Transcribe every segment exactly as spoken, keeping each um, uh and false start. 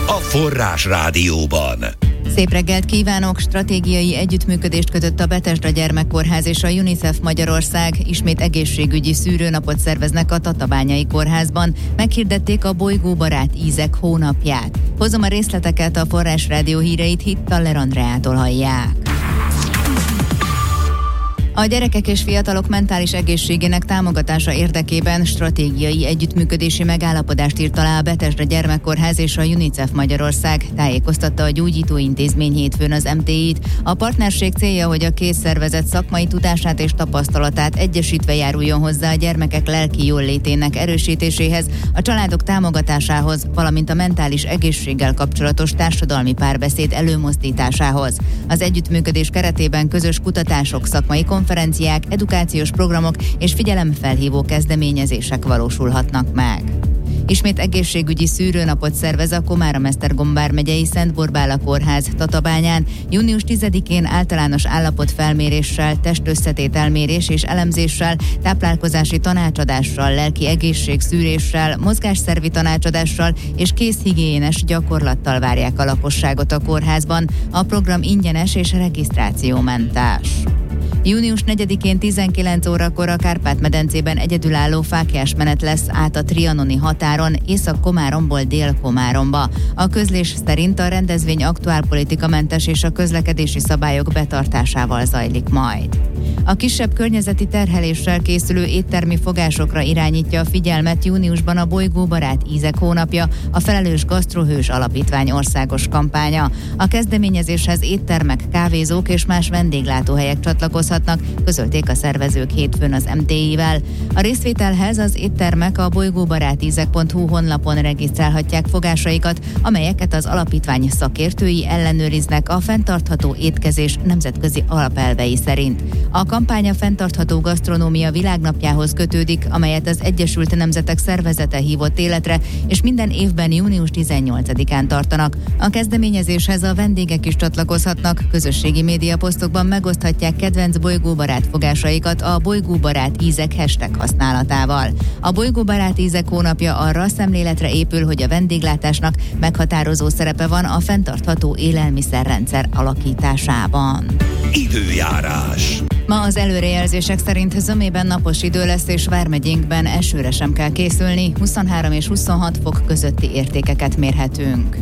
a Forrás Rádióban. Szép reggelt kívánok! Stratégiai együttműködést kötött a Bethesda Gyermekkórház és a UNICEF Magyarország. Ismét egészségügyi szűrőnapot szerveznek a Tatabányai Kórházban. Meghirdették a bolygóbarát ízek hónapját. Hozom a részleteket, a Forrás Rádió híreit Hittaller Andreától hallják. A gyerekek és fiatalok mentális egészségének támogatása érdekében stratégiai együttműködési megállapodást írt alá a Bethesda Gyermekkórház és a UNICEF Magyarország, tájékoztatta a gyógyítóintézmény hétfőn az em té í-t. A partnerség célja, hogy a két szervezet szakmai tudását és tapasztalatát egyesítve járuljon hozzá a gyermekek lelki jóllétének erősítéséhez, a családok támogatásához, valamint a mentális egészséggel kapcsolatos társadalmi párbeszéd előmozdításához. Az együttműködés keretében közös kutatások, szakmai konferenciák, edukációs programok és figyelemfelhívó kezdeményezések valósulhatnak meg. Ismét egészségügyi szűrőnapot szervez a Komárom-Esztergom megyei Szent Borbála Kórház Tatabányán. június tizedikén általános állapotfelméréssel, testösszetételmérés és elemzéssel, táplálkozási tanácsadással, lelki egészségszűréssel, mozgásszervi tanácsadással és kézhigiénes gyakorlattal várják a lakosságot a kórházban. A program ingyenes és regisztrációmentes. június negyedikén tizenkilenc órakor a Kárpát-medencében egyedülálló fáklyásmenet lesz át a trianoni határon, Észak-Komáromból Dél-Komáromba. A közlés szerint a rendezvény aktuálpolitikamentes és a közlekedési szabályok betartásával zajlik majd. A kisebb környezeti terheléssel készülő éttermi fogásokra irányítja a figyelmet júniusban a Bolygóbarát ízek hónapja, a Felelős Gasztrohős Alapítvány országos kampánya. A kezdeményezéshez éttermek, kávézók és más vendéglátóhelyek csatlakozhatnak, közölték a szervezők hétfőn az em té í-vel. A részvételhez az éttermek a bolygóbarátízek pont hu honlapon regisztrálhatják fogásaikat, amelyeket az alapítvány szakértői ellenőriznek a fenntartható étkezés nemzetközi alapelvei szerint. A kampány a fenntartható gasztronómia világnapjához kötődik, amelyet az Egyesült Nemzetek Szervezete hívott életre, és minden évben június tizennyolcadikán tartanak. A kezdeményezéshez a vendégek is csatlakozhatnak, közösségi médiaposztokban megoszthatják kedvenc bolygóbarát fogásaikat a bolygóbarát ízek hashtag használatával. A bolygóbarát ízek hónapja arra a szemléletre épül, hogy a vendéglátásnak meghatározó szerepe van a fenntartható élelmiszerrendszer alakításában. Időjárás. Ma az előrejelzések szerint zömében napos idő lesz, és vármegyénkben esőre sem kell készülni, huszonhárom és huszonhat fok közötti értékeket mérhetünk.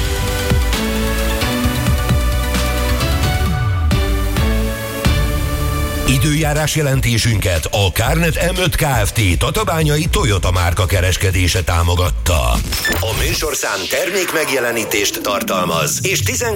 Időjárás jelentésünket a Kárnet em öt Kft. Tatabányai Toyota márka kereskedése támogatta. A műsorszám termék megjelenítést tartalmaz, és tizenkét